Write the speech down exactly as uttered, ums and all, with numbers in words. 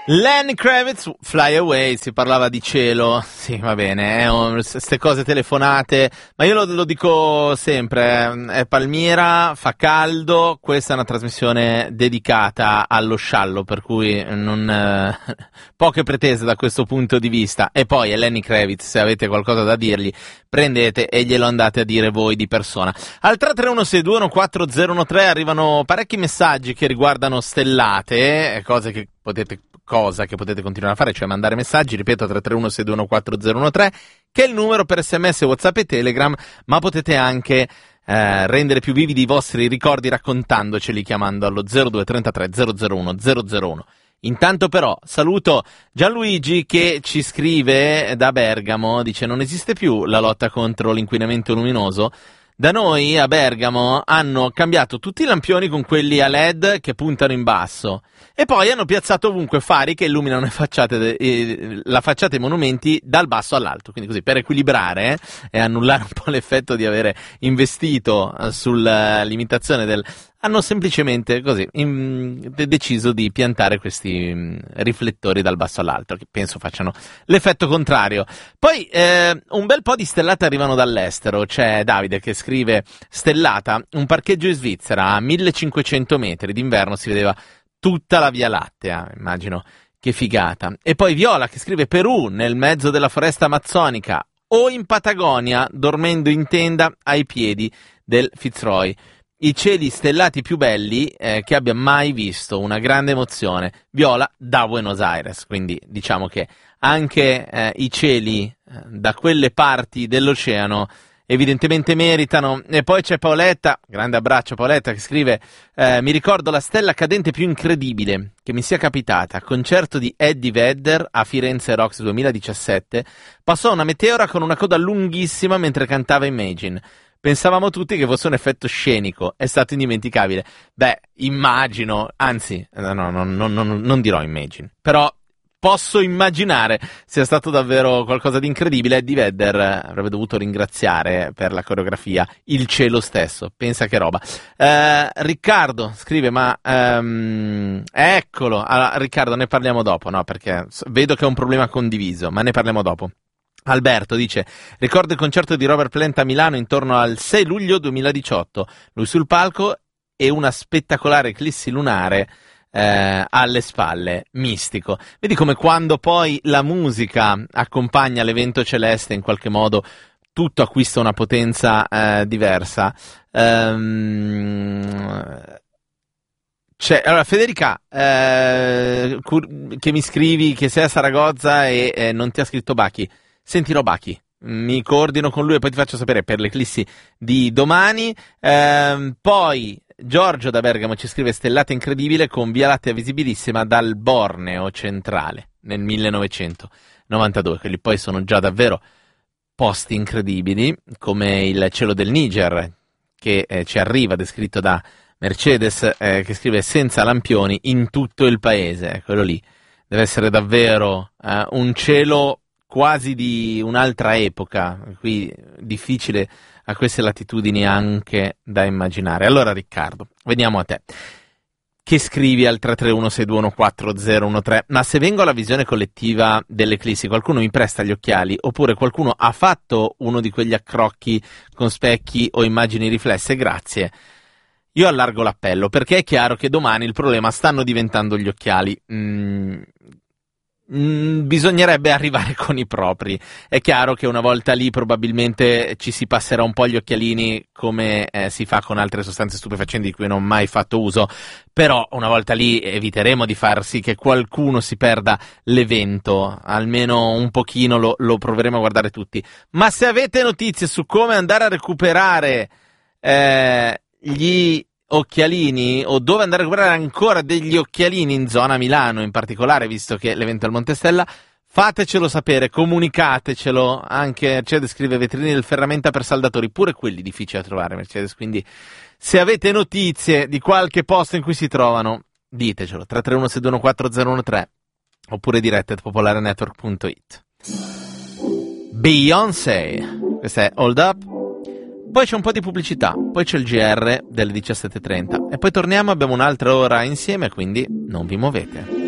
Lenny Kravitz, Fly Away, si parlava di cielo, sì va bene, queste cose telefonate, ma io lo, lo dico sempre, è Palmira, fa caldo, questa è una trasmissione dedicata allo sciallo, per cui non eh, poche pretese da questo punto di vista, e poi è Lenny Kravitz, se avete qualcosa da dirgli, prendete e glielo andate a dire voi di persona. Al tre tre uno sei due uno quattro zero uno tre arrivano parecchi messaggi che riguardano stellate, cose che potete cosa che potete continuare a fare, cioè mandare messaggi, ripeto, tre tre uno sei due uno quattro zero uno tre, che è il numero per sms, WhatsApp e Telegram, ma potete anche eh, rendere più vividi i vostri ricordi raccontandoceli chiamando allo zero due trentatré zero zero uno zero zero uno. Intanto però saluto Gianluigi che ci scrive da Bergamo, dice: non esiste più la lotta contro l'inquinamento luminoso. Da noi a Bergamo hanno cambiato tutti i lampioni con quelli a L E D che puntano in basso e poi hanno piazzato ovunque fari che illuminano le facciate de- eh, la facciata dei monumenti dal basso all'alto, quindi così per equilibrare eh, e annullare un po' l'effetto di avere investito eh, sulla limitazione del... hanno semplicemente così in, de- deciso di piantare questi mh, riflettori dal basso all'alto, che penso facciano l'effetto contrario. Poi eh, un bel po' di stellate arrivano dall'estero. C'è Davide che scrive: stellata, un parcheggio in Svizzera a millecinquecento metri, d'inverno si vedeva tutta la Via Lattea, immagino che figata. E poi Viola che scrive: Perù, nel mezzo della foresta amazzonica, o in Patagonia, dormendo in tenda ai piedi del Fitzroy. I cieli stellati più belli eh, che abbia mai visto, una grande emozione. Viola da Buenos Aires, quindi diciamo che anche eh, i cieli eh, da quelle parti dell'oceano evidentemente meritano. E poi c'è Paoletta, grande abbraccio Paoletta, che scrive: eh, mi ricordo la stella cadente più incredibile che mi sia capitata, concerto di Eddie Vedder a Firenze Rocks duemiladiciassette, passò una meteora con una coda lunghissima mentre cantava Imagine. Pensavamo tutti che fosse un effetto scenico, è stato indimenticabile. Beh, immagino, anzi, no, no, no, no, no, non dirò Imagine, però posso immaginare sia stato davvero qualcosa di incredibile. Eddie Vedder avrebbe dovuto ringraziare per la coreografia il cielo stesso, pensa che roba. Eh, Riccardo scrive: ma um, eccolo, allora, Riccardo, ne parliamo dopo, no? Perché vedo che è un problema condiviso, ma ne parliamo dopo. Alberto dice: ricordo il concerto di Robert Plant a Milano intorno al sei luglio duemiladiciotto, lui sul palco e una spettacolare eclissi lunare eh, alle spalle, mistico. Vedi come quando poi la musica accompagna l'evento celeste, in qualche modo tutto acquista una potenza eh, diversa. Ehm... C'è, allora, Federica, eh, cur- che mi scrivi che sei a Saragozza e eh, non ti ha scritto Bachi. Sentirò Bachi, mi coordino con lui e poi ti faccio sapere per l'eclissi di domani. Ehm, poi Giorgio da Bergamo ci scrive: stellata incredibile con Via Lattea visibilissima dal Borneo centrale nel millenovecentonovantadue. Quelli poi sono già davvero posti incredibili, come il cielo del Niger che eh, ci arriva, descritto da Mercedes, eh, che scrive: senza lampioni in tutto il paese. Quello lì deve essere davvero eh, un cielo quasi di un'altra epoca, qui difficile a queste latitudini anche da immaginare. Allora Riccardo, veniamo a te, che scrivi al tre tre uno sei due uno quattro zero uno tre: ma se vengo alla visione collettiva dell'eclissi, qualcuno mi presta gli occhiali, oppure qualcuno ha fatto uno di quegli accrocchi con specchi o immagini riflesse? Grazie. Io allargo l'appello, perché è chiaro che domani il problema stanno diventando gli occhiali. Mm. Mm, bisognerebbe arrivare con i propri. È chiaro che una volta lì probabilmente ci si passerà un po' gli occhialini come eh, si fa con altre sostanze stupefacenti di cui non ho mai fatto uso, però una volta lì eviteremo di far sì che qualcuno si perda l'evento, almeno un pochino lo, lo proveremo a guardare tutti. Ma se avete notizie su come andare a recuperare eh, gli occhialini, o dove andare a recuperare ancora degli occhialini in zona Milano in particolare, visto che l'evento è al Montestella, fatecelo sapere, comunicatecelo. Anche Mercedes scrive: vetrini del ferramenta per saldatori, pure quelli difficili da trovare, Mercedes, quindi se avete notizie di qualche posto in cui si trovano, ditecelo. Tre tre uno sei due uno quattro zero uno tre oppure dirette at popolare network punto it. Beyoncé, questa è Hold Up. Poi c'è un po' di pubblicità, poi c'è il G R delle diciassette e trenta e poi torniamo, abbiamo un'altra ora insieme, quindi non vi muovete.